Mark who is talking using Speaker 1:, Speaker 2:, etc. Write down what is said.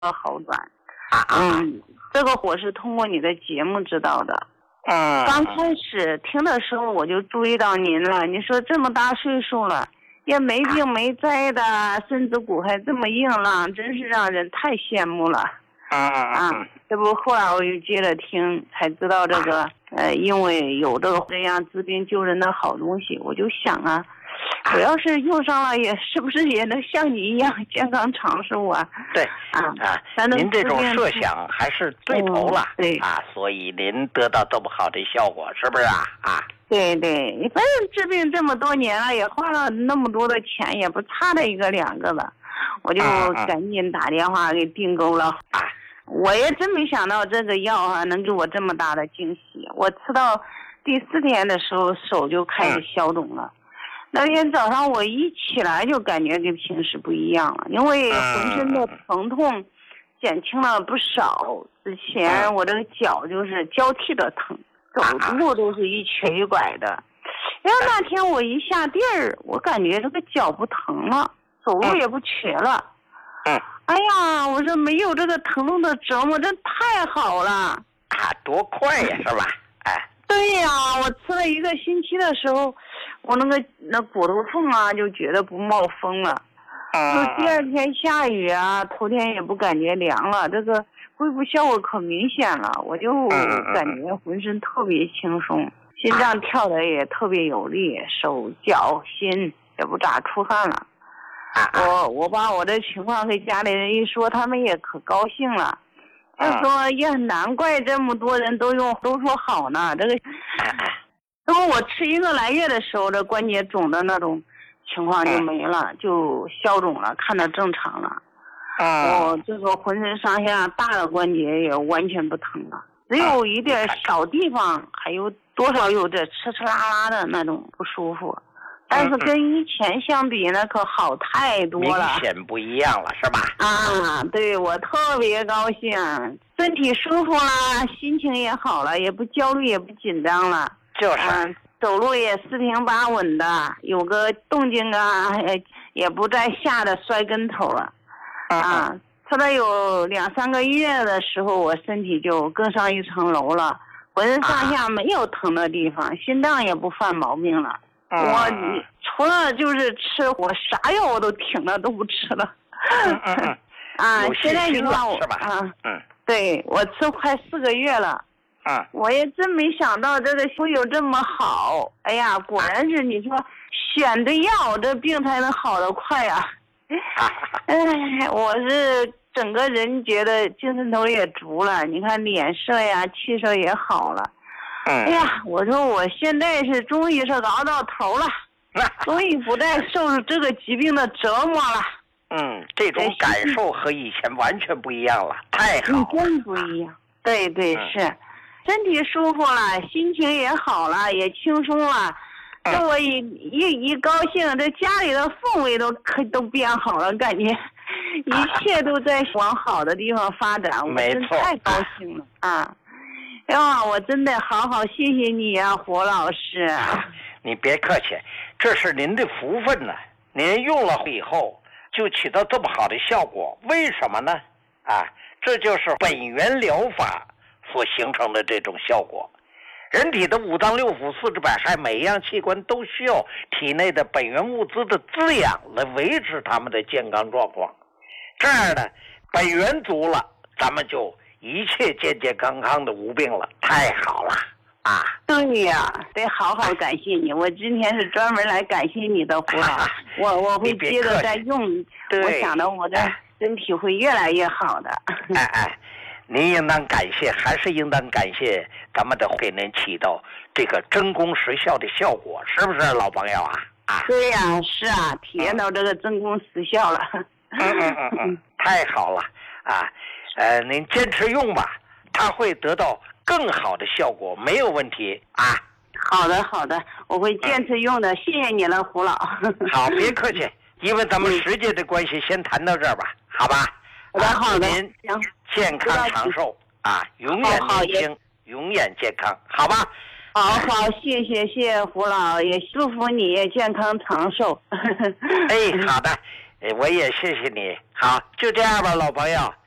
Speaker 1: 好转。这个我是通过你的节目知道的。刚开始听的时候我就注意到您了，你说这么大岁数了也没病没灾的，身子骨还这么硬朗，真是让人太羡慕了。这不后来我又接着听才知道这个因为有这样治病救人的好东西，我就想啊，我要是用上了也是不是也能像你一样健康长寿啊？
Speaker 2: 对您这种设想还是对头了。对所以您得到这么好的效果，是不是啊？
Speaker 1: 对，反正治病这么多年了，也花了那么多的钱，也不差这一个两个了，我就赶紧打电话给订购了。我也真没想到这个药能给我这么大的惊喜。我吃到第4天的时候手就开始消肿了。那天早上我一起来就感觉跟平时不一样了，因为浑身的疼痛减轻了不少。之前我这个脚就是交替的疼，走路都是一瘸一拐的。然后那天我一下地儿，我感觉这个脚不疼了，走路也不瘸了。哎呀，我说没有这个疼痛的折磨真太好了
Speaker 2: 多快呀，是吧？
Speaker 1: 对呀，我吃了1个星期的时候，我那骨头缝就觉得不冒风了。就第2天下雨头天也不感觉凉了，这个恢复效果可明显了，我就感觉浑身特别轻松，心脏跳得也特别有力，手脚心也不咋出汗了。我把我这情况给家里人一说，他们也可高兴了。他说也很难怪这么多人都说好呢。这个等我吃1个来月的时候，这关节肿的那种情况就没了，就消肿了，看得正常了。我这个浑身上下大的关节也完全不疼了，只有一点小地方还有多少有点吃啦啦的那种不舒服。但是跟以前相比呢，可好太多了，
Speaker 2: 明显不一样了，是吧？
Speaker 1: 对，我特别高兴，身体舒服了，心情也好了，也不焦虑，也不紧张了。走路也四平八稳的，有个动静也不再吓得摔跟头了。吃了有2、3个月的时候，我身体就更上一层楼了，浑身上下没有疼的地方，心脏也不犯毛病了。我除了就是吃，我啥药我都停了，都不吃了。现在你看我对，我吃快4个月了。我也真没想到这个会有这么好。哎呀，果然是你说选对药，这病才能好得快啊。我是整个人觉得精神头也足了，你看脸色呀，气色也好了。哎呀，我说我现在是终于是熬到头了，终于不再受这个疾病的折磨了。
Speaker 2: 这种感受和以前完全不一样了，太好了。
Speaker 1: 真不一样。对，是，身体舒服了，心情也好了，也轻松了。这我一高兴，这家里的氛围都变好了，感觉一切都在往好的地方发展，我真太高兴了我真的好谢谢你啊，胡老师。
Speaker 2: 你别客气，这是您的福分呢。您用了以后就起到这么好的效果，为什么呢？这就是本源疗法所形成的这种效果。人体的5脏6腑4肢百骸，每一样器官都需要体内的本源物资的滋养来维持他们的健康状况。这样呢，本源足了，咱们就一切健健康康的无病了，太好了
Speaker 1: 对呀，得好感谢你。我今天是专门来感谢你的，胡老师。我会接着再用，我想到我的身体会越来越好的。
Speaker 2: 您应当感谢，还是应当感谢咱们的给您起到这个真功实效的效果，是不是老朋友
Speaker 1: 对呀，是体验到这个真功实效了。
Speaker 2: 太好了您坚持用吧，它会得到更好的效果，没有问题
Speaker 1: 好的，我会坚持用的。谢谢你了，胡老。
Speaker 2: 好，别客气，因为咱们时间的关系，先谈到这儿吧，好吧？
Speaker 1: 好的，
Speaker 2: 您健康长寿永远年轻，永远健康，好吧？
Speaker 1: 好，谢谢胡老，也祝福你健康长寿。
Speaker 2: 好的，我也谢谢你。好，就这样吧，老朋友。